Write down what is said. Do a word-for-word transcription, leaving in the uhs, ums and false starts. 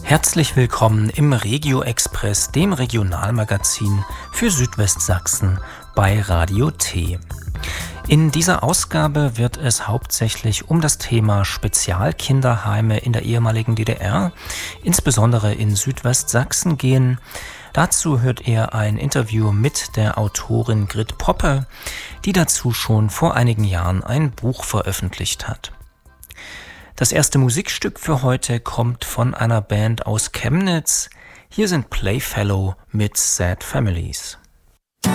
Herzlich willkommen im Regio Express, dem Regionalmagazin für Südwestsachsen bei Radio T. In dieser Ausgabe wird es hauptsächlich um das Thema Spezialkinderheime in der ehemaligen D D R, insbesondere in Südwestsachsen, gehen. Dazu hört ihr ein Interview mit der Autorin Grit Poppe, die dazu schon vor einigen Jahren ein Buch veröffentlicht hat. Das erste Musikstück für heute kommt von einer Band aus Chemnitz. Hier sind Playfellow mit Sad Families.